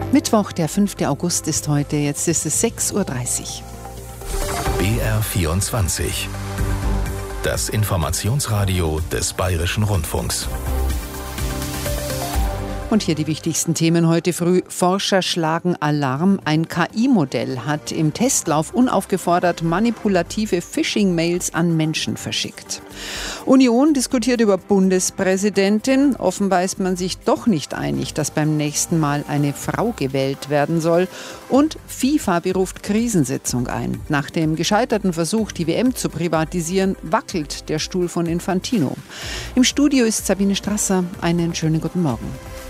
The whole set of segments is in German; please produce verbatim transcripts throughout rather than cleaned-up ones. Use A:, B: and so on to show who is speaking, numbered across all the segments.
A: Mittwoch, der fünfte August ist heute, jetzt ist es sechs Uhr dreißig.
B: B R vierundzwanzig. Das Informationsradio des Bayerischen Rundfunks.
A: Und hier die wichtigsten Themen heute früh. Forscher schlagen Alarm. Ein K I-Modell hat im Testlauf unaufgefordert manipulative Phishing-Mails an Menschen verschickt. Union diskutiert über Bundespräsidentin. Offenbar ist man sich doch nicht einig, dass beim nächsten Mal eine Frau gewählt werden soll. Und FIFA beruft Krisensitzung ein. Nach dem gescheiterten Versuch, die W M zu privatisieren, wackelt der Stuhl von Infantino. Im Studio ist Sabine Strasser. Einen schönen guten Morgen.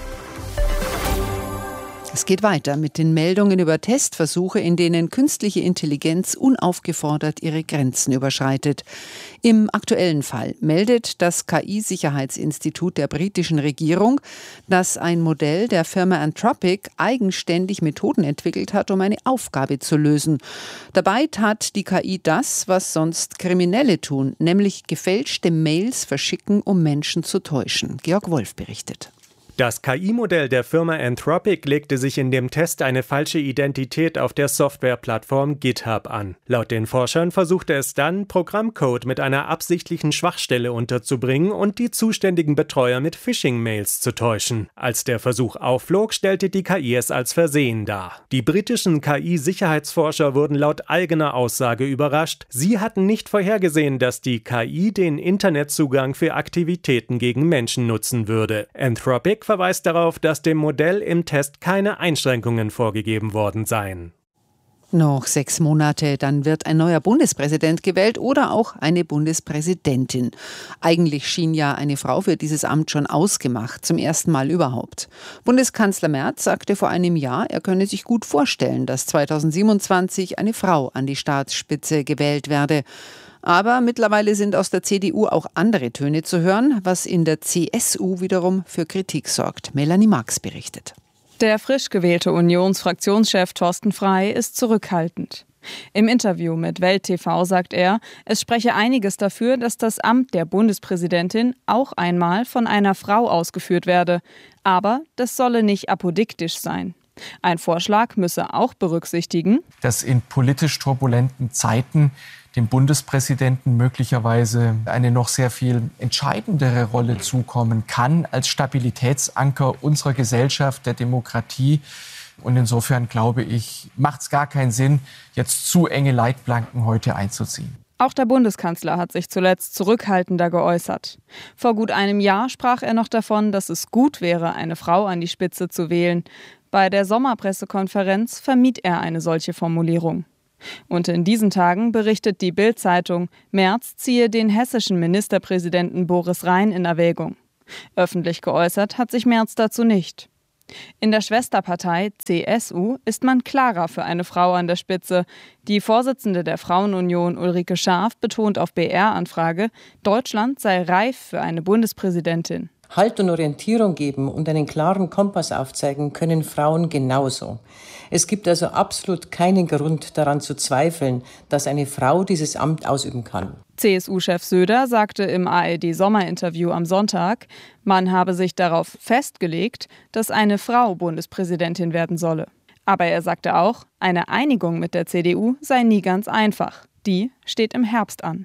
A: Es geht weiter mit den Meldungen über Testversuche, in denen künstliche Intelligenz unaufgefordert ihre Grenzen überschreitet. Im aktuellen Fall meldet das K I-Sicherheitsinstitut der britischen Regierung, dass ein Modell der Firma Anthropic eigenständig Methoden entwickelt hat, um eine Aufgabe zu lösen. Dabei tat die K I das, was sonst Kriminelle tun, nämlich gefälschte Mails verschicken, um Menschen zu täuschen. Georg Wolf berichtet.
C: Das K I-Modell der Firma Anthropic legte sich in dem Test eine falsche Identität auf der Softwareplattform GitHub an. Laut den Forschern versuchte es dann, Programmcode mit einer absichtlichen Schwachstelle unterzubringen und die zuständigen Betreuer mit Phishing-Mails zu täuschen. Als der Versuch aufflog, stellte die K I es als Versehen dar. Die britischen K I-Sicherheitsforscher wurden laut eigener Aussage überrascht. Sie hatten nicht vorhergesehen, dass die K I den Internetzugang für Aktivitäten gegen Menschen nutzen würde. Anthropic verweist darauf, dass dem Modell im Test keine Einschränkungen vorgegeben worden seien.
A: Noch sechs Monate, dann wird ein neuer Bundespräsident gewählt oder auch eine Bundespräsidentin. Eigentlich schien ja eine Frau für dieses Amt schon ausgemacht, zum ersten Mal überhaupt. Bundeskanzler Merz sagte vor einem Jahr, er könne sich gut vorstellen, dass zweitausendsiebenundzwanzig eine Frau an die Staatsspitze gewählt werde. Aber mittlerweile sind aus der C D U auch andere Töne zu hören, was in der C S U wiederum für Kritik sorgt. Melanie Marx berichtet.
D: Der frisch gewählte Unionsfraktionschef Thorsten Frey ist zurückhaltend. Im Interview mit Welt T V sagt er, es spreche einiges dafür, dass das Amt der Bundespräsidentin auch einmal von einer Frau ausgeführt werde. Aber das solle nicht apodiktisch sein. Ein Vorschlag müsse auch berücksichtigen,
E: dass in politisch turbulenten Zeiten dem Bundespräsidenten möglicherweise eine noch sehr viel entscheidendere Rolle zukommen kann als Stabilitätsanker unserer Gesellschaft, der Demokratie. Und insofern, glaube ich, macht es gar keinen Sinn, jetzt zu enge Leitplanken heute einzuziehen.
D: Auch der Bundeskanzler hat sich zuletzt zurückhaltender geäußert. Vor gut einem Jahr sprach er noch davon, dass es gut wäre, eine Frau an die Spitze zu wählen. Bei der Sommerpressekonferenz vermied er eine solche Formulierung. Und in diesen Tagen berichtet die Bild-Zeitung, Merz ziehe den hessischen Ministerpräsidenten Boris Rhein in Erwägung. Öffentlich geäußert hat sich Merz dazu nicht. In der Schwesterpartei C S U ist man klarer für eine Frau an der Spitze. Die Vorsitzende der Frauenunion Ulrike Schaaf betont auf B R-Anfrage, Deutschland sei reif für eine Bundespräsidentin.
F: Halt und Orientierung geben und einen klaren Kompass aufzeigen können Frauen genauso. Es gibt also absolut keinen Grund daran zu zweifeln, dass eine Frau dieses Amt ausüben kann.
D: C S U-Chef Söder sagte im A R D-Sommerinterview am Sonntag, man habe sich darauf festgelegt, dass eine Frau Bundespräsidentin werden solle. Aber er sagte auch, eine Einigung mit der C D U sei nie ganz einfach. Die steht im Herbst an.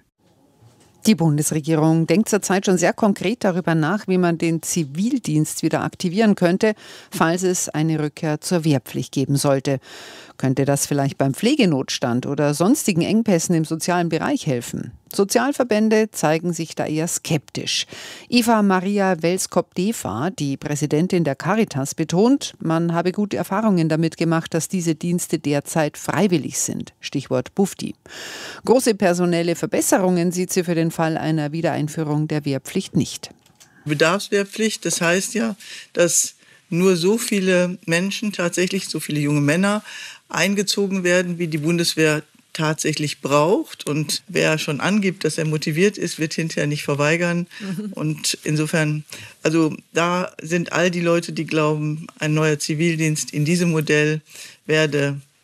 A: Die Bundesregierung denkt zurzeit schon sehr konkret darüber nach, wie man den Zivildienst wieder aktivieren könnte, falls es eine Rückkehr zur Wehrpflicht geben sollte. Könnte das vielleicht beim Pflegenotstand oder sonstigen Engpässen im sozialen Bereich helfen? Sozialverbände zeigen sich da eher skeptisch. Eva Maria Welskop-Defa, die Präsidentin der Caritas, betont, man habe gute Erfahrungen damit gemacht, dass diese Dienste derzeit freiwillig sind. Stichwort Bufdi. Große personelle Verbesserungen sieht sie für den Fall einer Wiedereinführung der Wehrpflicht nicht.
G: Bedarfswehrpflicht, das heißt ja, dass nur so viele Menschen, tatsächlich so viele junge Männer, eingezogen werden, wie die Bundeswehr tatsächlich braucht. Und wer schon angibt, dass er motiviert ist, wird hinterher nicht verweigern. Mhm. Und insofern, also da sind all die Leute, die glauben, ein neuer Zivildienst in diesem Modell werde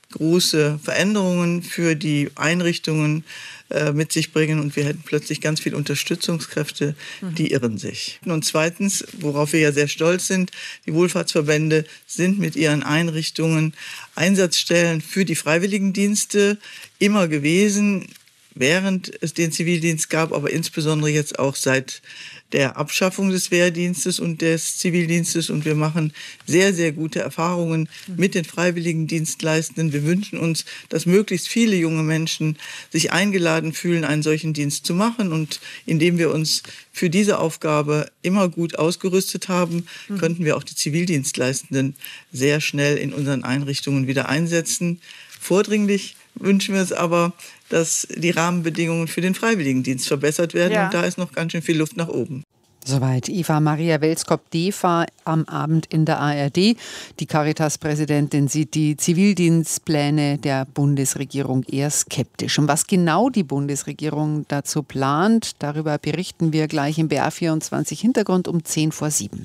G: große Veränderungen für die Einrichtungen äh, mit sich bringen und wir hätten plötzlich ganz viele Unterstützungskräfte, die irren sich. Und zweitens, worauf wir ja sehr stolz sind, die Wohlfahrtsverbände sind mit ihren Einrichtungen Einsatzstellen für die Freiwilligendienste immer gewesen, während es den Zivildienst gab, aber insbesondere jetzt auch seit der Abschaffung des Wehrdienstes und des Zivildienstes. Und wir machen sehr, sehr gute Erfahrungen mit den Freiwilligendienstleistenden. Wir wünschen uns, dass möglichst viele junge Menschen sich eingeladen fühlen, einen solchen Dienst zu machen. Und indem wir uns für diese Aufgabe immer gut ausgerüstet haben, mhm. könnten wir auch die Zivildienstleistenden sehr schnell in unseren Einrichtungen wieder einsetzen. Vordringlich wünschen wir es aber, dass die Rahmenbedingungen für den Freiwilligendienst verbessert werden. Ja. Und da ist noch ganz schön viel Luft nach oben.
A: Soweit Eva Maria Welskop-Defa am Abend in der A R D. Die Caritas-Präsidentin sieht die Zivildienstpläne der Bundesregierung eher skeptisch. Und was genau die Bundesregierung dazu plant, darüber berichten wir gleich im B R vierundzwanzig Hintergrund um zehn vor sieben.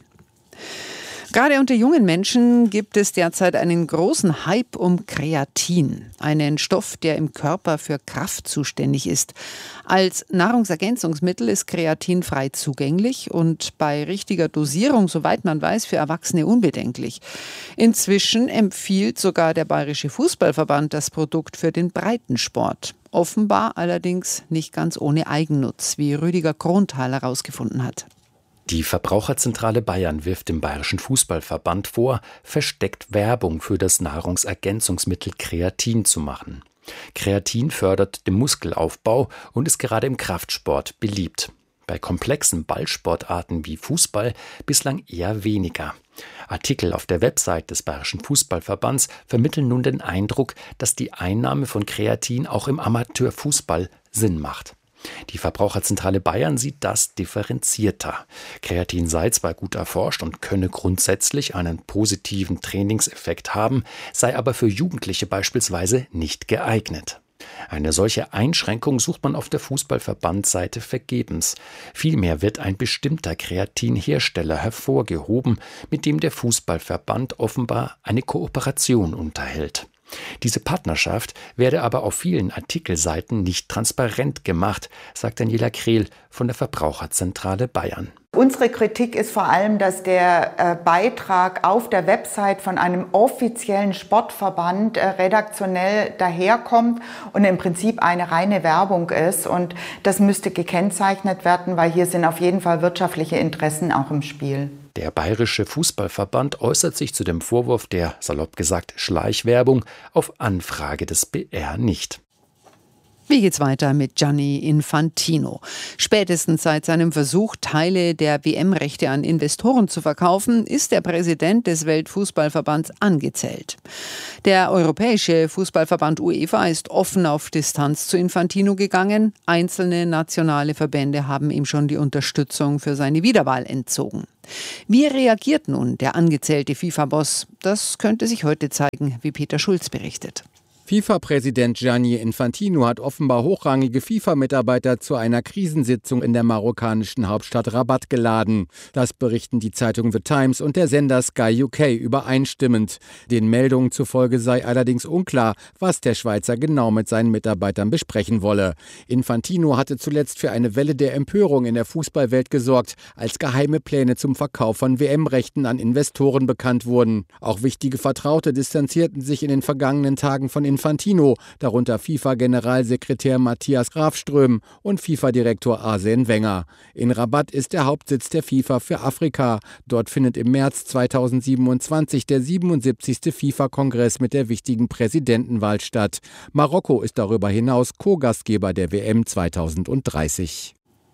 A: Gerade unter jungen Menschen gibt es derzeit einen großen Hype um Kreatin, einen Stoff, der im Körper für Kraft zuständig ist. Als Nahrungsergänzungsmittel ist Kreatin frei zugänglich und bei richtiger Dosierung, soweit man weiß, für Erwachsene unbedenklich. Inzwischen empfiehlt sogar der Bayerische Fußballverband das Produkt für den Breitensport. Offenbar allerdings nicht ganz ohne Eigennutz, wie Rüdiger Kronthal herausgefunden hat.
H: Die Verbraucherzentrale Bayern wirft dem Bayerischen Fußballverband vor, versteckt Werbung für das Nahrungsergänzungsmittel Kreatin zu machen. Kreatin fördert den Muskelaufbau und ist gerade im Kraftsport beliebt. Bei komplexen Ballsportarten wie Fußball bislang eher weniger. Artikel auf der Website des Bayerischen Fußballverbands vermitteln nun den Eindruck, dass die Einnahme von Kreatin auch im Amateurfußball Sinn macht. Die Verbraucherzentrale Bayern sieht das differenzierter. Kreatin sei zwar gut erforscht und könne grundsätzlich einen positiven Trainingseffekt haben, sei aber für Jugendliche beispielsweise nicht geeignet. Eine solche Einschränkung sucht man auf der Fußballverbandsseite vergebens. Vielmehr wird ein bestimmter Kreatinhersteller hervorgehoben, mit dem der Fußballverband offenbar eine Kooperation unterhält. Diese Partnerschaft werde aber auf vielen Artikelseiten nicht transparent gemacht, sagt Daniela Krehl von der Verbraucherzentrale Bayern.
I: Unsere Kritik ist vor allem, dass der äh, Beitrag auf der Website von einem offiziellen Sportverband äh, redaktionell daherkommt und im Prinzip eine reine Werbung ist. Und das müsste gekennzeichnet werden, weil hier sind auf jeden Fall wirtschaftliche Interessen auch im Spiel.
H: Der Bayerische Fußballverband äußert sich zu dem Vorwurf der, salopp gesagt, Schleichwerbung auf Anfrage des B R nicht.
A: Wie geht's weiter mit Gianni Infantino? Spätestens seit seinem Versuch, Teile der W M-Rechte an Investoren zu verkaufen, ist der Präsident des Weltfußballverbands angezählt. Der Europäische Fußballverband UEFA ist offen auf Distanz zu Infantino gegangen. Einzelne nationale Verbände haben ihm schon die Unterstützung für seine Wiederwahl entzogen. Wie reagiert nun der angezählte FIFA-Boss? Das könnte sich heute zeigen, wie Peter Schulz berichtet.
J: FIFA-Präsident Gianni Infantino hat offenbar hochrangige FIFA-Mitarbeiter zu einer Krisensitzung in der marokkanischen Hauptstadt Rabat geladen. Das berichten die Zeitung The Times und der Sender Sky U K übereinstimmend. Den Meldungen zufolge sei allerdings unklar, was der Schweizer genau mit seinen Mitarbeitern besprechen wolle. Infantino hatte zuletzt für eine Welle der Empörung in der Fußballwelt gesorgt, als geheime Pläne zum Verkauf von W M-Rechten an Investoren bekannt wurden. Auch wichtige Vertraute distanzierten sich in den vergangenen Tagen von Infantino, darunter FIFA-Generalsekretär Matthias Grafström und FIFA-Direktor Arsene Wenger. In Rabat ist der Hauptsitz der FIFA für Afrika. Dort findet im März zweitausendsiebenundzwanzig der siebenundsiebzigste FIFA-Kongress mit der wichtigen Präsidentenwahl statt. Marokko ist darüber hinaus Co-Gastgeber der W M zweitausenddreißig.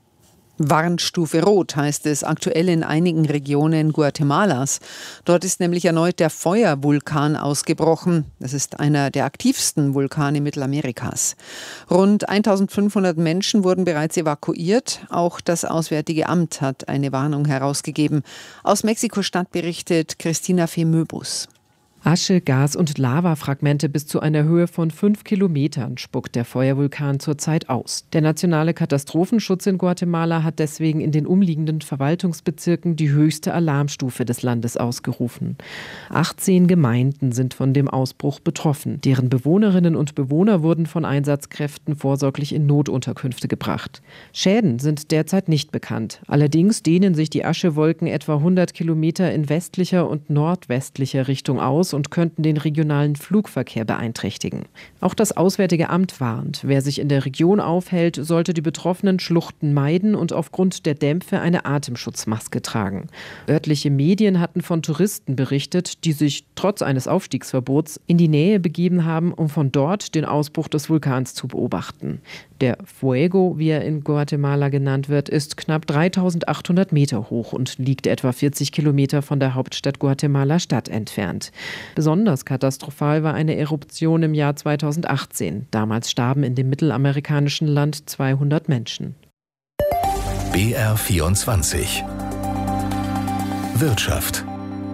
A: Warnstufe Rot heißt es aktuell in einigen Regionen Guatemalas. Dort ist nämlich erneut der Feuervulkan ausgebrochen. Das ist einer der aktivsten Vulkane Mittelamerikas. Rund eintausendfünfhundert Menschen wurden bereits evakuiert. Auch das Auswärtige Amt hat eine Warnung herausgegeben. Aus Mexiko-Stadt berichtet Christina Femöbus.
K: Asche, Gas und Lavafragmente bis zu einer Höhe von fünf Kilometern spuckt der Feuervulkan zurzeit aus. Der nationale Katastrophenschutz in Guatemala hat deswegen in den umliegenden Verwaltungsbezirken die höchste Alarmstufe des Landes ausgerufen. achtzehn Gemeinden sind von dem Ausbruch betroffen. Deren Bewohnerinnen und Bewohner wurden von Einsatzkräften vorsorglich in Notunterkünfte gebracht. Schäden sind derzeit nicht bekannt. Allerdings dehnen sich die Aschewolken etwa hundert Kilometer in westlicher und nordwestlicher Richtung aus und könnten den regionalen Flugverkehr beeinträchtigen. Auch das Auswärtige Amt warnt, wer sich in der Region aufhält, sollte die betroffenen Schluchten meiden und aufgrund der Dämpfe eine Atemschutzmaske tragen. Örtliche Medien hatten von Touristen berichtet, die sich trotz eines Aufstiegsverbots in die Nähe begeben haben, um von dort den Ausbruch des Vulkans zu beobachten. Der Fuego, wie er in Guatemala genannt wird, ist knapp dreitausendachthundert Meter hoch und liegt etwa vierzig Kilometer von der Hauptstadt Guatemala-Stadt entfernt. Besonders katastrophal war eine Eruption im Jahr zweitausendachtzehn. Damals starben in dem mittelamerikanischen Land zweihundert Menschen.
B: B R vierundzwanzig Wirtschaft.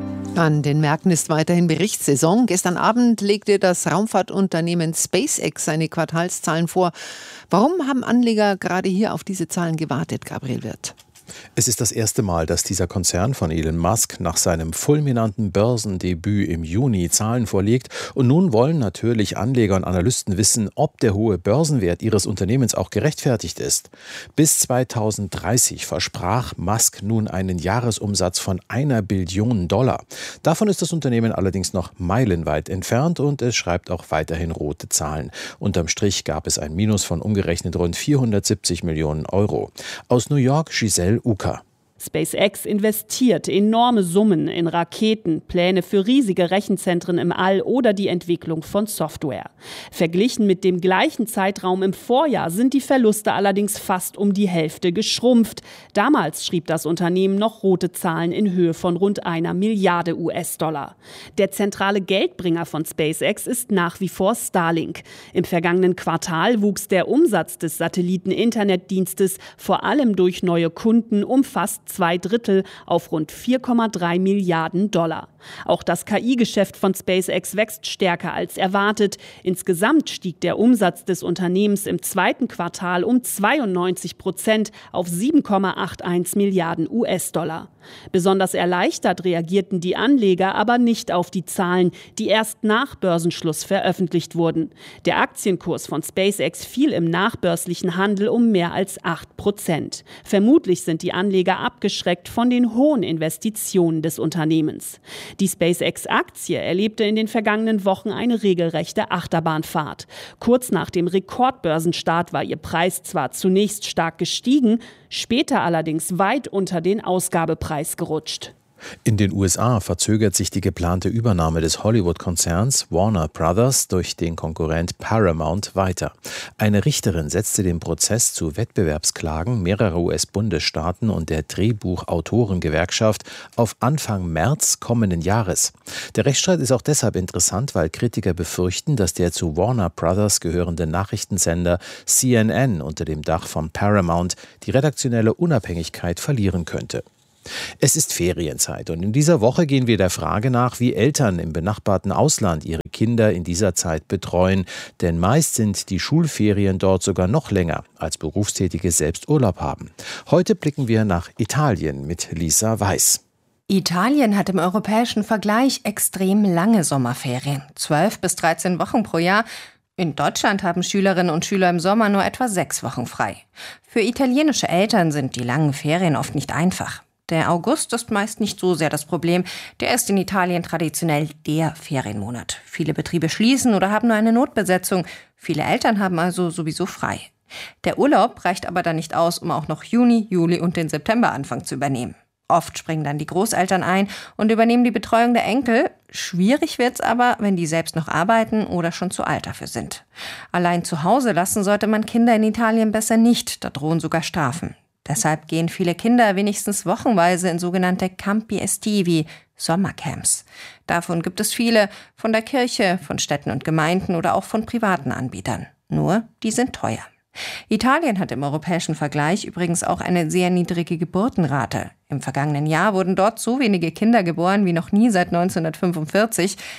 A: An den Märkten ist weiterhin Berichtssaison. Gestern Abend legte das Raumfahrtunternehmen SpaceX seine Quartalszahlen vor. Warum haben Anleger gerade hier auf diese Zahlen gewartet, Gabriel Wirth?
L: Es ist das erste Mal, dass dieser Konzern von Elon Musk nach seinem fulminanten Börsendebüt im Juni Zahlen vorlegt. Und nun wollen natürlich Anleger und Analysten wissen, ob der hohe Börsenwert ihres Unternehmens auch gerechtfertigt ist. Bis zweitausenddreißig versprach Musk nun einen Jahresumsatz von einer Billion Dollar. Davon ist das Unternehmen allerdings noch meilenweit entfernt und es schreibt auch weiterhin rote Zahlen. Unterm Strich gab es ein Minus von umgerechnet rund vierhundertsiebzig Millionen Euro. Aus New York, Giselle Uka.
M: SpaceX investiert enorme Summen in Raketen, Pläne für riesige Rechenzentren im All oder die Entwicklung von Software. Verglichen mit dem gleichen Zeitraum im Vorjahr sind die Verluste allerdings fast um die Hälfte geschrumpft. Damals schrieb das Unternehmen noch rote Zahlen in Höhe von rund einer Milliarde U S-Dollar. Der zentrale Geldbringer von SpaceX ist nach wie vor Starlink. Im vergangenen Quartal wuchs der Umsatz des Satelliten-Internetdienstes vor allem durch neue Kunden um fast zwei Drittel auf rund vier Komma drei Milliarden Dollar. Auch das K I-Geschäft von SpaceX wächst stärker als erwartet. Insgesamt stieg der Umsatz des Unternehmens im zweiten Quartal um zweiundneunzig Prozent auf sieben Komma einundachtzig Milliarden U S-Dollar. Besonders erleichtert reagierten die Anleger aber nicht auf die Zahlen, die erst nach Börsenschluss veröffentlicht wurden. Der Aktienkurs von SpaceX fiel im nachbörslichen Handel um mehr als acht Prozent. Vermutlich sind die Anleger abgeschreckt von den hohen Investitionen des Unternehmens. Die SpaceX-Aktie erlebte in den vergangenen Wochen eine regelrechte Achterbahnfahrt. Kurz nach dem Rekordbörsenstart war ihr Preis zwar zunächst stark gestiegen, später allerdings weit unter den Ausgabepreis gerutscht.
L: In den U S A verzögert sich die geplante Übernahme des Hollywood-Konzerns Warner Brothers durch den Konkurrent Paramount weiter. Eine Richterin setzte den Prozess zu Wettbewerbsklagen mehrerer U S-Bundesstaaten und der Drehbuchautorengewerkschaft auf Anfang März kommenden Jahres. Der Rechtsstreit ist auch deshalb interessant, weil Kritiker befürchten, dass der zu Warner Brothers gehörende Nachrichtensender C N N unter dem Dach von Paramount die redaktionelle Unabhängigkeit verlieren könnte. Es ist Ferienzeit und in dieser Woche gehen wir der Frage nach, wie Eltern im benachbarten Ausland ihre Kinder in dieser Zeit betreuen. Denn meist sind die Schulferien dort sogar noch länger, als Berufstätige selbst Urlaub haben. Heute blicken wir nach Italien mit Lisa Weiß.
N: Italien hat im europäischen Vergleich extrem lange Sommerferien, zwölf bis dreizehn Wochen pro Jahr. In Deutschland haben Schülerinnen und Schüler im Sommer nur etwa sechs Wochen frei. Für italienische Eltern sind die langen Ferien oft nicht einfach. Der August ist meist nicht so sehr das Problem. Der ist in Italien traditionell der Ferienmonat. Viele Betriebe schließen oder haben nur eine Notbesetzung. Viele Eltern haben also sowieso frei. Der Urlaub reicht aber dann nicht aus, um auch noch Juni, Juli und den Septemberanfang zu übernehmen. Oft springen dann die Großeltern ein und übernehmen die Betreuung der Enkel. Schwierig wird's aber, wenn die selbst noch arbeiten oder schon zu alt dafür sind. Allein zu Hause lassen sollte man Kinder in Italien besser nicht, da drohen sogar Strafen. Deshalb gehen viele Kinder wenigstens wochenweise in sogenannte Campi Estivi, Sommercamps. Davon gibt es viele, von der Kirche, von Städten und Gemeinden oder auch von privaten Anbietern. Nur, die sind teuer. Italien hat im europäischen Vergleich übrigens auch eine sehr niedrige Geburtenrate. Im vergangenen Jahr wurden dort so wenige Kinder geboren wie noch nie seit neunzehnhundertfünfundvierzig.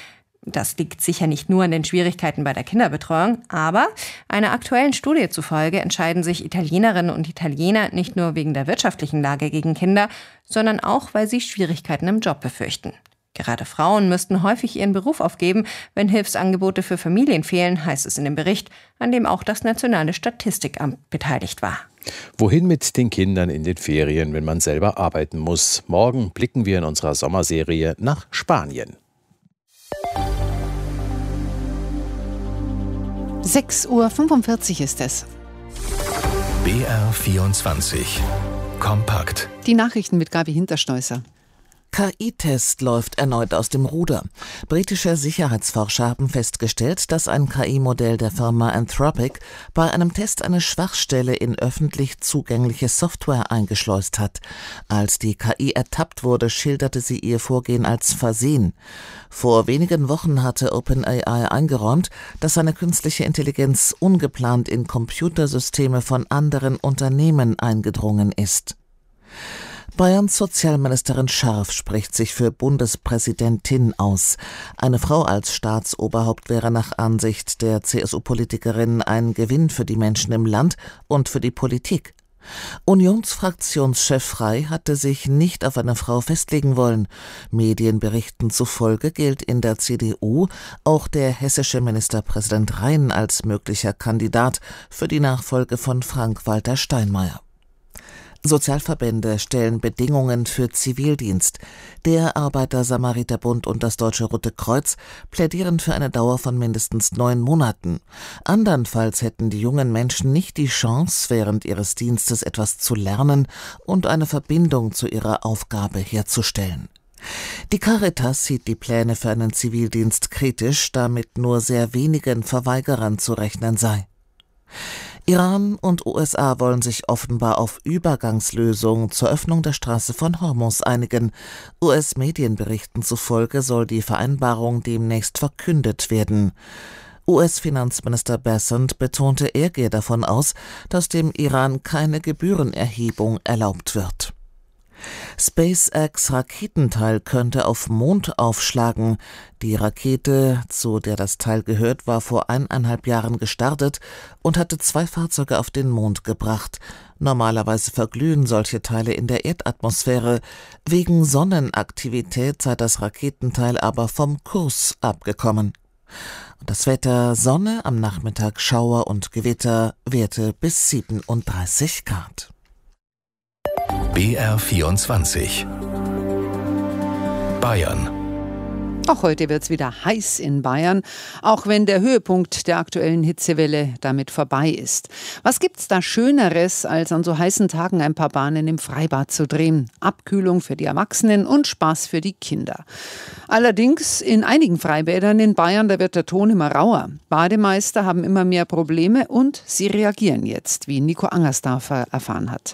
N: Das liegt sicher nicht nur an den Schwierigkeiten bei der Kinderbetreuung, aber einer aktuellen Studie zufolge entscheiden sich Italienerinnen und Italiener nicht nur wegen der wirtschaftlichen Lage gegen Kinder, sondern auch, weil sie Schwierigkeiten im Job befürchten. Gerade Frauen müssten häufig ihren Beruf aufgeben, wenn Hilfsangebote für Familien fehlen, heißt es in dem Bericht, an dem auch das Nationale Statistikamt beteiligt war.
L: Wohin mit den Kindern in den Ferien, wenn man selber arbeiten muss? Morgen blicken wir in unserer Sommerserie nach Spanien.
A: sechs Uhr fünfundvierzig ist es.
B: B R vierundzwanzig. Kompakt.
A: Die Nachrichten mit Gabi Hintersteußer.
O: K I-Test läuft erneut aus dem Ruder. Britische Sicherheitsforscher haben festgestellt, dass ein K I-Modell der Firma Anthropic bei einem Test eine Schwachstelle in öffentlich zugängliche Software eingeschleust hat. Als die K I ertappt wurde, schilderte sie ihr Vorgehen als Versehen. Vor wenigen Wochen hatte OpenAI eingeräumt, dass eine künstliche Intelligenz ungeplant in Computersysteme von anderen Unternehmen eingedrungen ist. Bayerns Sozialministerin Scharf spricht sich für Bundespräsidentin aus. Eine Frau als Staatsoberhaupt wäre nach Ansicht der C S U-Politikerin ein Gewinn für die Menschen im Land und für die Politik. Unionsfraktionschef Frey hatte sich nicht auf eine Frau festlegen wollen. Medienberichten zufolge gilt in der C D U auch der hessische Ministerpräsident Rhein als möglicher Kandidat für die Nachfolge von Frank-Walter Steinmeier. Sozialverbände stellen Bedingungen für Zivildienst. Der Arbeiter-Samariter-Bund und das Deutsche Rote Kreuz plädieren für eine Dauer von mindestens neun Monaten. Andernfalls hätten die jungen Menschen nicht die Chance, während ihres Dienstes etwas zu lernen und eine Verbindung zu ihrer Aufgabe herzustellen. Die Caritas sieht die Pläne für einen Zivildienst kritisch, da mit nur sehr wenigen Verweigerern zu rechnen sei. Iran und U S A wollen sich offenbar auf Übergangslösungen zur Öffnung der Straße von Hormuz einigen. U S-Medienberichten zufolge soll die Vereinbarung demnächst verkündet werden. U S-Finanzminister Bessent betonte, er gehe davon aus, dass dem Iran keine Gebührenerhebung erlaubt wird. SpaceX-Raketenteil könnte auf Mond aufschlagen. Die Rakete, zu der das Teil gehört, war vor eineinhalb Jahren gestartet und hatte zwei Fahrzeuge auf den Mond gebracht. Normalerweise verglühen solche Teile in der Erdatmosphäre. Wegen Sonnenaktivität sei das Raketenteil aber vom Kurs abgekommen. Das Wetter: Sonne, am Nachmittag Schauer und Gewitter, Werte bis siebenunddreißig Grad.
B: B R vierundzwanzig. Bayern.
A: Auch heute wird es wieder heiß in Bayern, auch wenn der Höhepunkt der aktuellen Hitzewelle damit vorbei ist. Was gibt's da Schöneres, als an so heißen Tagen ein paar Bahnen im Freibad zu drehen? Abkühlung für die Erwachsenen und Spaß für die Kinder. Allerdings in einigen Freibädern in Bayern, da wird der Ton immer rauer. Bademeister haben immer mehr Probleme und sie reagieren jetzt, wie Nico Angersdorfer erfahren hat.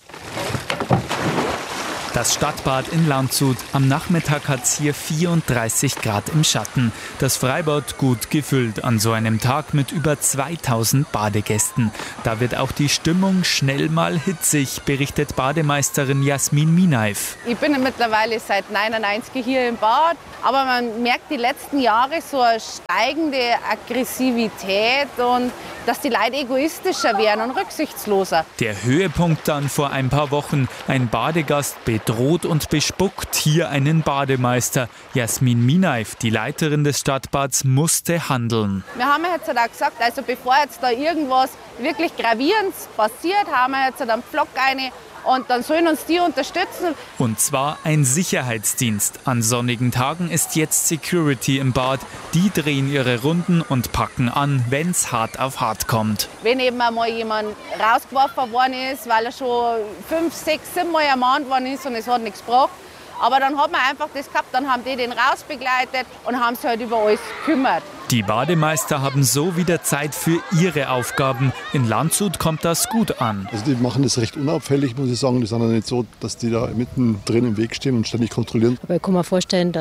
P: Das Stadtbad in Landshut. Am Nachmittag hat es hier vierunddreißig Grad im Schatten. Das Freibad gut gefüllt an so einem Tag mit über zweitausend Badegästen. Da wird auch die Stimmung schnell mal hitzig, berichtet Bademeisterin Jasmin Minaif.
Q: Ich bin mittlerweile seit neunundneunzig hier im Bad, aber man merkt die letzten Jahre so eine steigende Aggressivität und dass die Leute egoistischer werden und rücksichtsloser.
P: Der Höhepunkt dann vor ein paar Wochen. Ein Badegast bedroht und bespuckt hier einen Bademeister. Jasmin Minaif, die Leiterin des Stadtbads, musste handeln.
Q: Wir haben jetzt auch gesagt, also bevor jetzt da irgendwas wirklich Gravierendes passiert, haben wir jetzt einen Pflock eine. Und dann sollen uns die unterstützen.
P: Und zwar ein Sicherheitsdienst. An sonnigen Tagen ist jetzt Security im Bad. Die drehen ihre Runden und packen an, wenn's hart auf hart kommt.
Q: Wenn eben einmal jemand rausgeworfen worden ist, weil er schon fünf, sechs, sieben Mal ermahnt worden ist und es hat nichts gebracht. Aber dann hat man einfach das gehabt, dann haben die den rausbegleitet und haben sich halt über alles gekümmert.
P: Die Bademeister haben so wieder Zeit für ihre Aufgaben. In Landshut kommt das gut an.
R: Also die machen das recht unauffällig, muss ich sagen. Die sind ja nicht so, dass die da mittendrin im Weg stehen und ständig kontrollieren.
S: Aber ich kann mir vorstellen, dass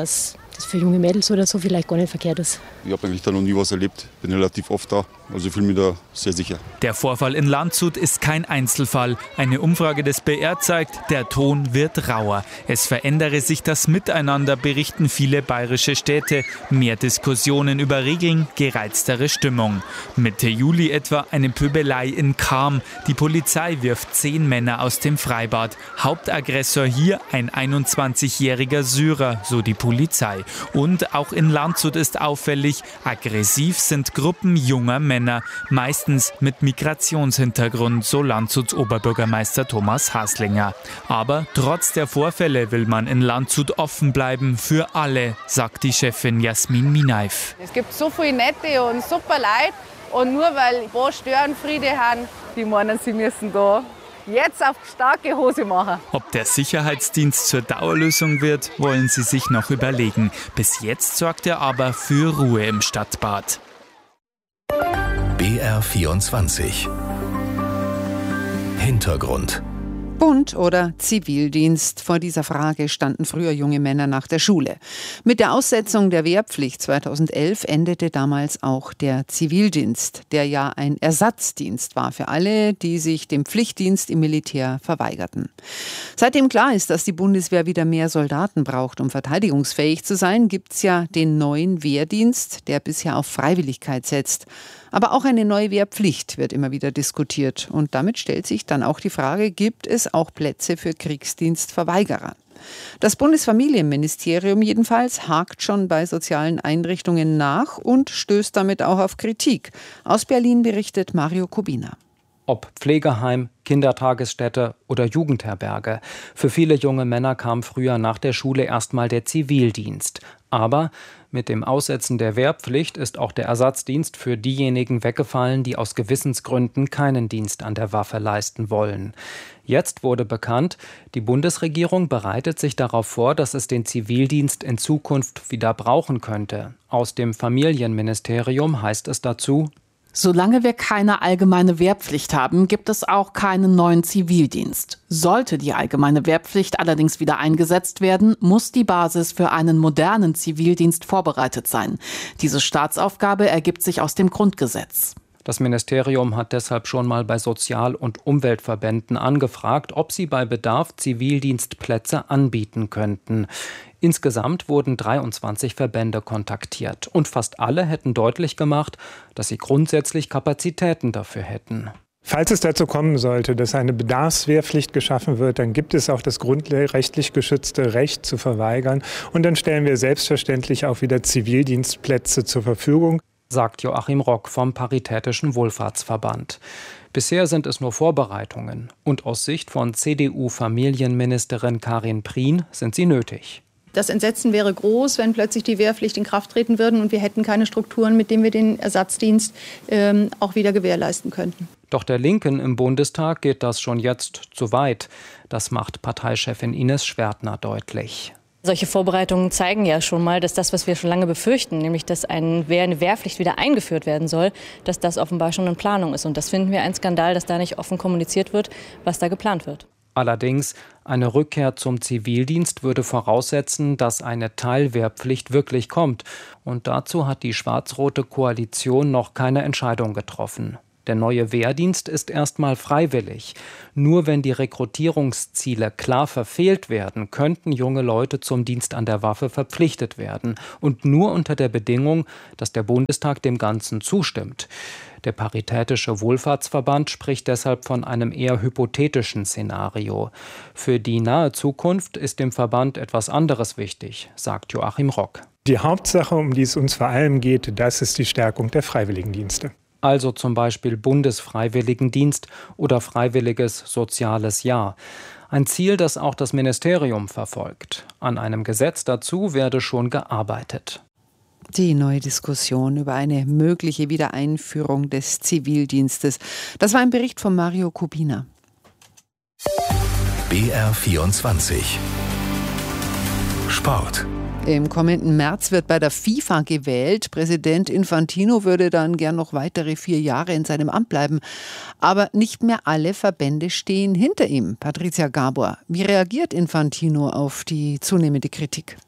S: das für junge Mädels oder so vielleicht gar nicht verkehrt ist.
T: Ich habe eigentlich da noch nie was erlebt, bin relativ oft da, also ich fühle mich da sehr sicher.
P: Der Vorfall in Landshut ist kein Einzelfall. Eine Umfrage des B R zeigt, der Ton wird rauer. Es verändere sich das Miteinander, berichten viele bayerische Städte. Mehr Diskussionen über Regeln, gereiztere Stimmung. Mitte Juli etwa eine Pöbelei in Cham. Die Polizei wirft zehn Männer aus dem Freibad. Hauptaggressor hier ein einundzwanzigjähriger Syrer, so die Polizei. Und auch in Landshut ist auffällig, aggressiv sind Gruppen junger Männer, meistens mit Migrationshintergrund, so Landshuts Oberbürgermeister Thomas Haslinger. Aber trotz der Vorfälle will man in Landshut offen bleiben für alle, sagt die Chefin Jasmin Minaif.
Q: Es gibt so viele nette und super Leute und nur weil ein paar Störenfriede haben, die meinen, sie müssen da jetzt auf starke Hose machen.
P: Ob der Sicherheitsdienst zur Dauerlösung wird, wollen sie sich noch überlegen. Bis jetzt sorgt er aber für Ruhe im Stadtbad.
B: B R vierundzwanzig Hintergrund.
A: Bund oder Zivildienst? Vor dieser Frage standen früher junge Männer nach der Schule. Mit der Aussetzung der Wehrpflicht zweitausendelf endete damals auch der Zivildienst, der ja ein Ersatzdienst war für alle, die sich dem Pflichtdienst im Militär verweigerten. Seitdem klar ist, dass die Bundeswehr wieder mehr Soldaten braucht, um verteidigungsfähig zu sein, gibt es ja den neuen Wehrdienst, der bisher auf Freiwilligkeit setzt. Aber auch eine neue Wehrpflicht wird immer wieder diskutiert. Und damit stellt sich dann auch die Frage, gibt es auch Plätze für Kriegsdienstverweigerer? Das Bundesfamilienministerium jedenfalls hakt schon bei sozialen Einrichtungen nach und stößt damit auch auf Kritik. Aus Berlin berichtet Mario Kubina.
U: Ob Pflegeheim, Kindertagesstätte oder Jugendherberge. Für viele junge Männer kam früher nach der Schule erstmal der Zivildienst. Aber mit dem Aussetzen der Wehrpflicht ist auch der Ersatzdienst für diejenigen weggefallen, die aus Gewissensgründen keinen Dienst an der Waffe leisten wollen. Jetzt wurde bekannt, die Bundesregierung bereitet sich darauf vor, dass es den Zivildienst in Zukunft wieder brauchen könnte. Aus dem Familienministerium heißt es dazu:
V: Solange wir keine allgemeine Wehrpflicht haben, gibt es auch keinen neuen Zivildienst. Sollte die allgemeine Wehrpflicht allerdings wieder eingesetzt werden, muss die Basis für einen modernen Zivildienst vorbereitet sein. Diese Staatsaufgabe ergibt sich aus dem Grundgesetz.
U: Das Ministerium hat deshalb schon mal bei Sozial- und Umweltverbänden angefragt, ob sie bei Bedarf Zivildienstplätze anbieten könnten. Insgesamt wurden dreiundzwanzig Verbände kontaktiert und fast alle hätten deutlich gemacht, dass sie grundsätzlich Kapazitäten dafür hätten.
W: Falls es dazu kommen sollte, dass eine Bedarfswehrpflicht geschaffen wird, dann gibt es auch das grundrechtlich geschützte Recht zu verweigern. Und dann stellen wir selbstverständlich auch wieder Zivildienstplätze zur Verfügung,
U: sagt Joachim Rock vom Paritätischen Wohlfahrtsverband. Bisher sind es nur Vorbereitungen. Und aus Sicht von C D U-Familienministerin Karin Prien sind sie nötig.
X: Das Entsetzen wäre groß, wenn plötzlich die Wehrpflicht in Kraft treten würde und wir hätten keine Strukturen, mit denen wir den Ersatzdienst ähm, auch wieder gewährleisten könnten.
U: Doch der Linken im Bundestag geht das schon jetzt zu weit. Das macht Parteichefin Ines Schwertner deutlich.
Y: Solche Vorbereitungen zeigen ja schon mal, dass das, was wir schon lange befürchten, nämlich dass ein Wehr, eine Wehrpflicht wieder eingeführt werden soll, dass das offenbar schon in Planung ist. Und das finden wir ein Skandal, dass da nicht offen kommuniziert wird, was da geplant wird.
U: Allerdings, eine Rückkehr zum Zivildienst würde voraussetzen, dass eine Teilwehrpflicht wirklich kommt. Und dazu hat die schwarz-rote Koalition noch keine Entscheidung getroffen. Der neue Wehrdienst ist erstmal freiwillig. Nur wenn die Rekrutierungsziele klar verfehlt werden, könnten junge Leute zum Dienst an der Waffe verpflichtet werden. Und nur unter der Bedingung, dass der Bundestag dem Ganzen zustimmt. Der Paritätische Wohlfahrtsverband spricht deshalb von einem eher hypothetischen Szenario. Für die nahe Zukunft ist dem Verband etwas anderes wichtig, sagt Joachim Rock.
W: Die Hauptsache, um die es uns vor allem geht, das ist die Stärkung der Freiwilligendienste.
U: Also zum Beispiel Bundesfreiwilligendienst oder Freiwilliges Soziales Jahr. Ein Ziel, das auch das Ministerium verfolgt. An einem Gesetz dazu werde schon gearbeitet.
A: Die neue Diskussion über eine mögliche Wiedereinführung des Zivildienstes. Das war ein Bericht von Mario Kubina.
B: B R vierundzwanzig Sport.
A: Im kommenden März wird bei der FIFA gewählt. Präsident Infantino würde dann gern noch weitere vier Jahre in seinem Amt bleiben. Aber nicht mehr alle Verbände stehen hinter ihm. Patricia Gabor, wie reagiert Infantino auf die zunehmende Kritik?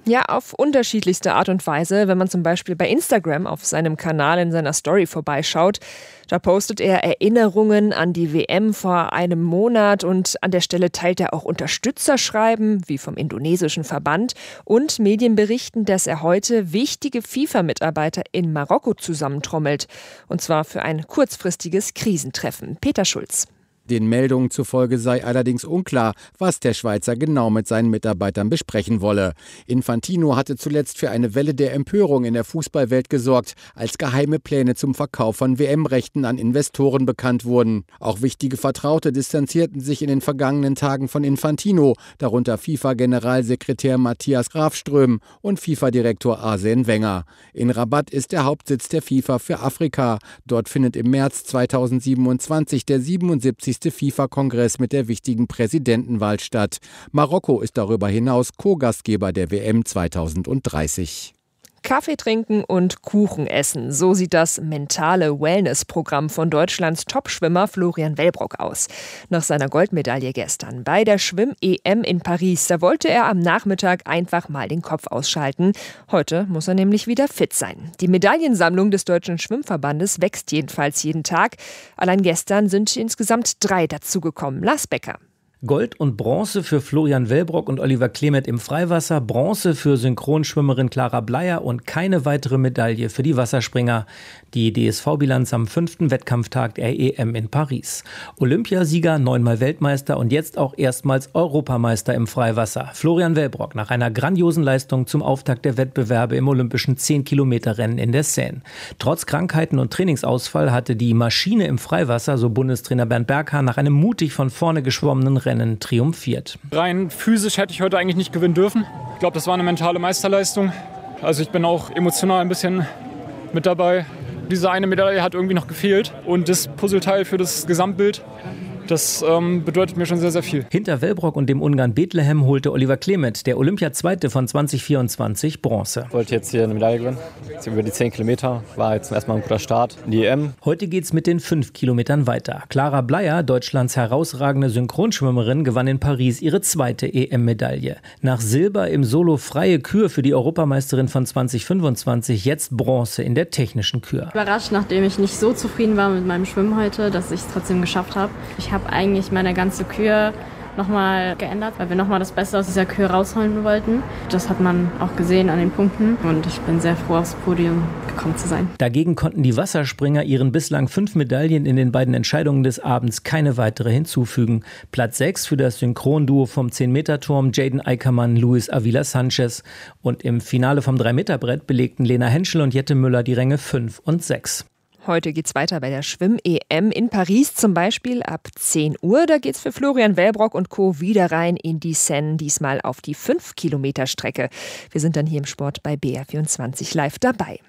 C: Ja, auf unterschiedlichste Art und Weise. Wenn man zum Beispiel bei Instagram auf seinem Kanal in seiner Story vorbeischaut, da postet er Erinnerungen an die W M vor einem Monat und an der Stelle teilt er auch Unterstützerschreiben, wie vom indonesischen Verband, und Medien berichten, dass er heute wichtige FIFA-Mitarbeiter in Marokko zusammentrommelt. Und zwar für ein kurzfristiges Krisentreffen. Peter Schulz.
J: Den Meldungen zufolge sei allerdings unklar, was der Schweizer genau mit seinen Mitarbeitern besprechen wolle. Infantino hatte zuletzt für eine Welle der Empörung in der Fußballwelt gesorgt, als geheime Pläne zum Verkauf von W M-Rechten an Investoren bekannt wurden. Auch wichtige Vertraute distanzierten sich in den vergangenen Tagen von Infantino, darunter FIFA-Generalsekretär Matthias Grafström und FIFA-Direktor Arsène Wenger. In Rabat ist der Hauptsitz der FIFA für Afrika. Dort findet im März zweitausendsiebenundzwanzig der siebenundsiebzigste FIFA-Kongress mit der wichtigen Präsidentenwahl statt. Marokko ist darüber hinaus Co-Gastgeber der W M zweitausenddreißig.
C: Kaffee trinken und Kuchen essen. So sieht das mentale Wellness-Programm von Deutschlands Topschwimmer Florian Wellbrock aus. Nach seiner Goldmedaille gestern bei der Schwimm-E M in Paris, da wollte er am Nachmittag einfach mal den Kopf ausschalten. Heute muss er nämlich wieder fit sein. Die Medaillensammlung des Deutschen Schwimmverbandes wächst jedenfalls jeden Tag. Allein gestern sind insgesamt drei dazugekommen. Lars Becker.
D: Gold und Bronze für Florian Wellbrock und Oliver Clement im Freiwasser, Bronze für Synchronschwimmerin Clara Bleier und keine weitere Medaille für die Wasserspringer. Die D S V-Bilanz am fünften Wettkampftag der E M in Paris. Olympiasieger, neunmal Weltmeister und jetzt auch erstmals Europameister im Freiwasser. Florian Wellbrock nach einer grandiosen Leistung zum Auftakt der Wettbewerbe im olympischen zehn-Kilometer-Rennen in der Seine. Trotz Krankheiten und Trainingsausfall hatte die Maschine im Freiwasser, so Bundestrainer Bernd Berghahn, nach einem mutig von vorne geschwommenen Rennen triumphiert.
E: Rein physisch hätte ich heute eigentlich nicht gewinnen dürfen. Ich glaube, das war eine mentale Meisterleistung. Also ich bin auch emotional ein bisschen mit dabei. Diese eine Medaille hat irgendwie noch gefehlt und das Puzzleteil für das Gesamtbild, das ähm, bedeutet mir schon sehr, sehr viel.
D: Hinter Wellbrock und dem Ungarn Bethlehem holte Oliver Clement, der Olympiazweite von zwanzig vierundzwanzig, Bronze.
F: Ich wollte jetzt hier eine Medaille gewinnen. Jetzt über die zehn Kilometer war jetzt erstmal ein guter Start in die E M.
D: Heute geht's mit den fünf Kilometern weiter. Clara Bleier, Deutschlands herausragende Synchronschwimmerin, gewann in Paris ihre zweite E M-Medaille. Nach Silber im Solo freie Kür für die Europameisterin von zwanzig fünfundzwanzig, jetzt Bronze in der technischen Kür.
G: Überrascht, nachdem ich nicht so zufrieden war mit meinem Schwimmen heute, dass ich es trotzdem geschafft habe. Ich habe eigentlich meine ganze Kür nochmal geändert, weil wir nochmal das Beste aus dieser Kür rausholen wollten. Das hat man auch gesehen an den Punkten und ich bin sehr froh, aufs Podium gekommen zu sein.
D: Dagegen konnten die Wasserspringer ihren bislang fünf Medaillen in den beiden Entscheidungen des Abends keine weitere hinzufügen. Platz sechs für das Synchronduo vom zehn-Meter-Turm Jaden Eickermann, Luis Avila Sanchez und im Finale vom drei-Meter-Brett belegten Lena Henschel und Jette Müller die Ränge fünf und sechs.
C: Heute geht's weiter bei der Schwimm-E M in Paris, zum Beispiel ab zehn Uhr. Da geht's für Florian Wellbrock und Co. wieder rein in die Seine, diesmal auf die fünf Kilometer Strecke. Wir sind dann hier im Sport bei B R vierundzwanzig live dabei.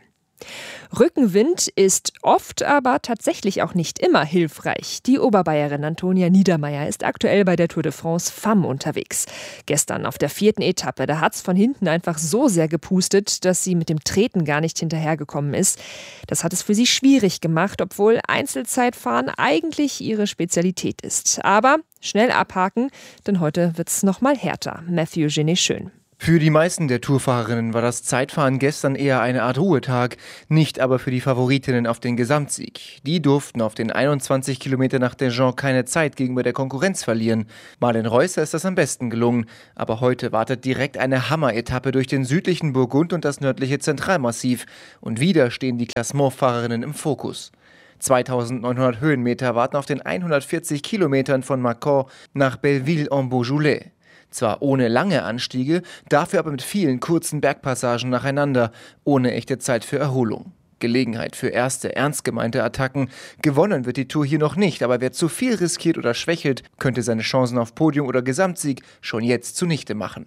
C: Rückenwind ist oft, aber tatsächlich auch nicht immer hilfreich. Die Oberbayerin Antonia Niedermeyer ist aktuell bei der Tour de France Femme unterwegs. Gestern auf der vierten Etappe, da hat's von hinten einfach so sehr gepustet, dass sie mit dem Treten gar nicht hinterhergekommen ist. Das hat es für sie schwierig gemacht, obwohl Einzelzeitfahren eigentlich ihre Spezialität ist. Aber schnell abhaken, denn heute wird's noch mal härter. Matthew Genet-Schön.
Z: Für die meisten der Tourfahrerinnen war das Zeitfahren gestern eher eine Art Ruhetag, nicht aber für die Favoritinnen auf den Gesamtsieg. Die durften auf den einundzwanzig Kilometer nach Dijon keine Zeit gegenüber der Konkurrenz verlieren. Marlen Reusser ist das am besten gelungen, aber heute wartet direkt eine Hammer-Etappe durch den südlichen Burgund und das nördliche Zentralmassiv. Und wieder stehen die Klassementfahrerinnen im Fokus. zweitausendneunhundert Höhenmeter warten auf den hundertvierzig Kilometern von Mâcon nach Belleville-en-Beaujolais. Zwar ohne lange Anstiege, dafür aber mit vielen kurzen Bergpassagen nacheinander, ohne echte Zeit für Erholung. Gelegenheit für erste, ernst gemeinte Attacken. Gewonnen wird die Tour hier noch nicht, aber wer zu viel riskiert oder schwächelt, könnte seine Chancen auf Podium oder Gesamtsieg schon jetzt zunichte machen.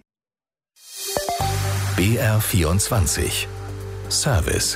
B: B R vierundzwanzig Service.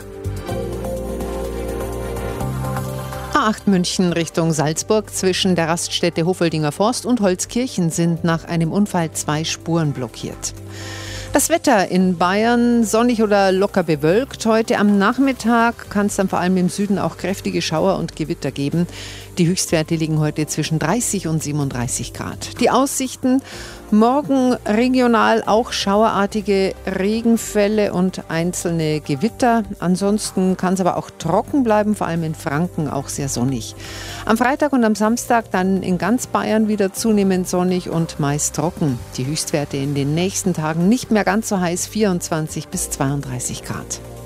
A: A acht München Richtung Salzburg zwischen der Raststätte Hofoldinger Forst und Holzkirchen sind nach einem Unfall zwei Spuren blockiert. Das Wetter in Bayern sonnig oder locker bewölkt. Heute am Nachmittag kann es dann vor allem im Süden auch kräftige Schauer und Gewitter geben. Die Höchstwerte liegen heute zwischen dreißig und siebenunddreißig Grad. Die Aussichten: morgen regional auch schauerartige Regenfälle und einzelne Gewitter. Ansonsten kann es aber auch trocken bleiben, vor allem in Franken auch sehr sonnig. Am Freitag und am Samstag dann in ganz Bayern wieder zunehmend sonnig und meist trocken. Die Höchstwerte in den nächsten Tagen nicht mehr ganz so heiß, vierundzwanzig bis zweiunddreißig Grad.